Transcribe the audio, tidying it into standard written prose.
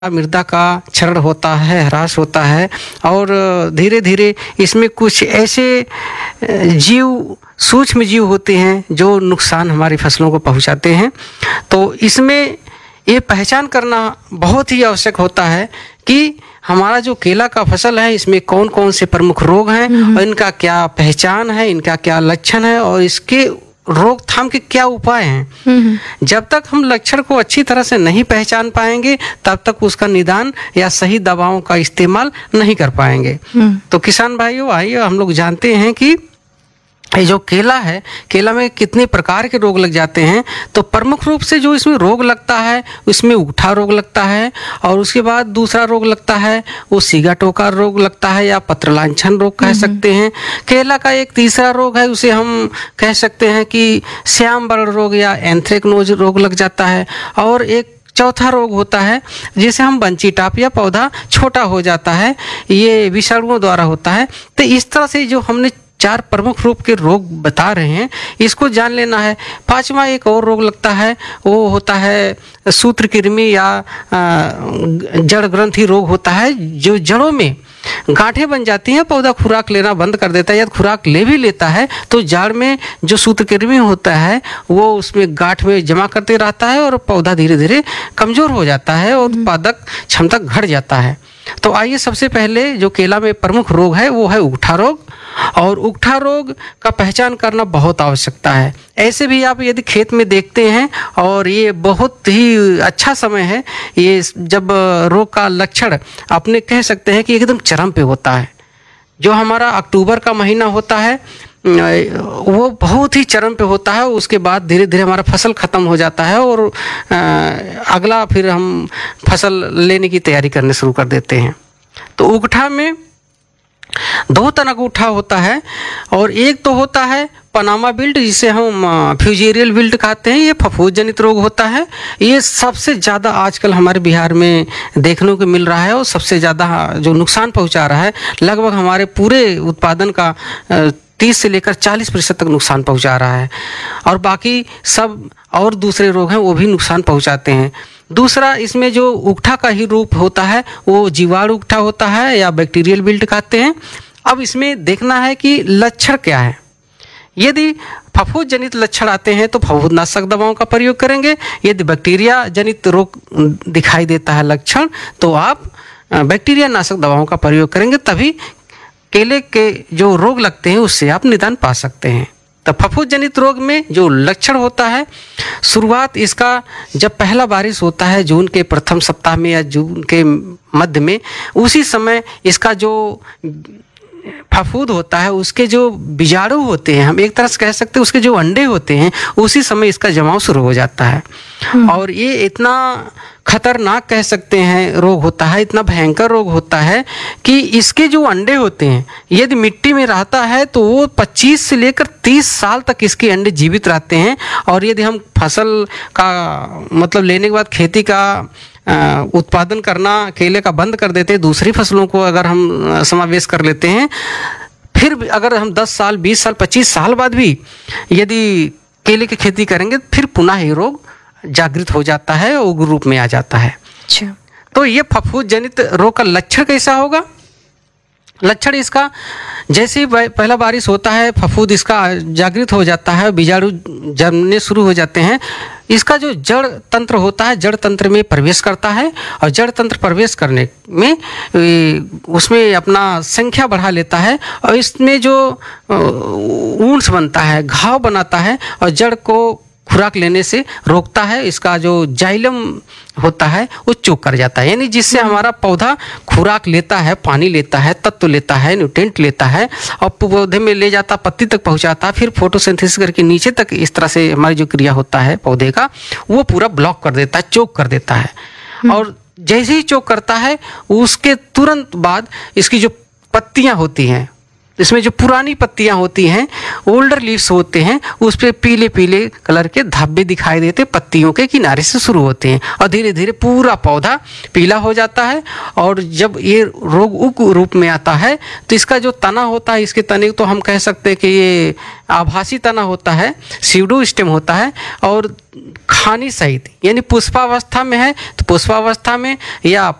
मृदा का क्षरण होता है, ह्रास होता है और धीरे धीरे इसमें कुछ ऐसे जीव, सूक्ष्म जीव होते हैं जो नुकसान हमारी फसलों को पहुंचाते हैं। तो इसमें ये पहचान करना बहुत ही आवश्यक होता है कि हमारा जो केला का फसल है इसमें कौन कौन से प्रमुख रोग हैं और इनका क्या पहचान है, इनका क्या लक्षण है और इसके रोकथाम के क्या उपाय हैं। जब तक हम लक्षण को अच्छी तरह से नहीं पहचान पाएंगे तब तक उसका निदान या सही दवाओं का इस्तेमाल नहीं कर पाएंगे। तो किसान भाइयों, आइए हम लोग जानते हैं कि ये जो केला है, केला में कितने प्रकार के रोग लग जाते हैं। तो प्रमुख रूप से जो इसमें रोग लगता है उसमें उगठा रोग लगता है और उसके बाद दूसरा रोग लगता है वो सीगा टोका रोग लगता है या पत्र लांछन रोग कह सकते हैं। केला का एक तीसरा रोग है, उसे हम कह सकते हैं कि श्याम बर्ण रोग या एंथ्रेक्नोज रोग लग जाता है। और एक चौथा रोग होता है जिसे हम बंची टाप या पौधा छोटा हो जाता है, ये विषाणुओं द्वारा होता है। तो इस तरह से जो हमने 4 प्रमुख रूप के रोग बता रहे हैं इसको जान लेना है। 5वां एक और रोग लगता है, वो होता है सूत्रकृमि या जड़ ग्रंथि रोग होता है, जो जड़ों में गांठें बन जाती हैं, पौधा खुराक लेना बंद कर देता है या खुराक ले भी लेता है तो जड़ में जो सूत्रकृमि होता है वो उसमें गांठ में जमा करते रहता है और पौधा धीरे धीरे कमजोर हो जाता है और उत्पादक क्षमता घट जाता है। तो आइए सबसे पहले जो केला में प्रमुख रोग है वो है उगठा रोग। और उगठा रोग का पहचान करना बहुत आवश्यकता है। ऐसे भी आप यदि खेत में देखते हैं और ये बहुत ही अच्छा समय है ये जब रोग का लक्षण अपने कह सकते हैं कि एकदम चरम पे होता है। जो हमारा अक्टूबर का महीना होता है वो बहुत ही चरम पे होता है। उसके बाद धीरे धीरे हमारा फसल ख़त्म हो जाता है और अगला फिर हम फसल लेने की तैयारी करने शुरू कर देते हैं। तो उगठा में 2 तरह का उगठा होता है और एक तो होता है पनामा विल्ट जिसे हम फ्यूजेरियल विल्ट कहते हैं, ये फफूंद जनित रोग होता है। ये सबसे ज़्यादा आजकल हमारे बिहार में देखने को मिल रहा है और सबसे ज़्यादा जो नुकसान पहुंचा रहा है, लगभग हमारे पूरे उत्पादन का 30 से लेकर 40% तक नुकसान पहुंचा रहा है। और बाकी सब और दूसरे रोग हैं वो भी नुकसान पहुंचाते हैं। दूसरा इसमें जो उगठा का ही रूप होता है वो जीवाणु उगठा होता है या बैक्टीरियल विल्ट कहते हैं। अब इसमें देखना है कि लक्षण क्या है। यदि फफूंद जनित लक्षण आते हैं तो फफूंदनाशक दवाओं का प्रयोग करेंगे। यदि बैक्टीरिया जनित रोग दिखाई देता है लक्षण तो आप बैक्टीरिया नाशक दवाओं का प्रयोग करेंगे, तभी केले के जो रोग लगते हैं उससे आप निदान पा सकते हैं। तो फफूंद जनित रोग में जो लक्षण होता है, शुरुआत इसका जब पहला बारिश होता है जून के प्रथम सप्ताह में या जून के मध्य में, उसी समय इसका जो फफूंद होता है उसके जो बीजाणु होते हैं, हम एक तरह से कह सकते हैं उसके जो अंडे होते हैं, उसी समय इसका जमाव शुरू हो जाता है। और ये इतना खतरनाक कह सकते हैं रोग होता है, इतना भयंकर रोग होता है कि इसके जो अंडे होते हैं यदि मिट्टी में रहता है तो वो 25 से लेकर 30 साल तक इसके अंडे जीवित रहते हैं। और यदि हम फसल का मतलब लेने के बाद खेती का उत्पादन करना केले का बंद कर देते हैं, दूसरी फसलों को अगर हम समावेश कर लेते हैं, फिर अगर हम 10 साल 20 साल 25 साल बाद भी यदि केले की खेती करेंगे फिर पुनः ये रोग जागृत हो जाता है, उग्र रूप में आ जाता है। अच्छा, तो ये फफूंद जनित रोग का लक्षण कैसा होगा? लक्षण इसका जैसे ही पहला बारिश होता है फफूंद इसका जागृत हो जाता है, बीजाणु जमने शुरू हो जाते हैं। इसका जो जड़ तंत्र होता है जड़ तंत्र में प्रवेश करता है और जड़ तंत्र प्रवेश करने में उसमें अपना संख्या बढ़ा लेता है और इसमें जो ऊंस बनता है, घाव बनाता है और जड़ को खुराक लेने से रोकता है। इसका जो जाइलम होता है वो चोक कर जाता है, यानी जिससे हमारा पौधा खुराक लेता है, पानी लेता है, तत्व लेता है, न्यूट्रिएंट लेता है और पौधे में ले जाता, पत्ती तक पहुंचाता है, फिर फोटोसिंथेसिस करके नीचे तक इस तरह से हमारी जो क्रिया होता है पौधे का वो पूरा ब्लॉक कर देता है, चोक कर देता है। और जैसे ही चोक करता है उसके तुरंत बाद इसकी जो पत्तियां होती हैं इसमें जो पुरानी पत्तियां होती हैं, ओल्डर लीव्स होते हैं, उस पे पीले पीले कलर के धब्बे दिखाई देते, पत्तियों के किनारे से शुरू होते हैं और धीरे धीरे पूरा पौधा पीला हो जाता है। और जब ये रोग उग्र रूप में आता है तो इसका जो तना होता है, इसके तने तो हम कह सकते हैं कि ये आभासी तना होता है, सीडो स्टेम होता है, और खानी सहित यानी पुष्पावस्था में है तो पुष्पावस्था में, या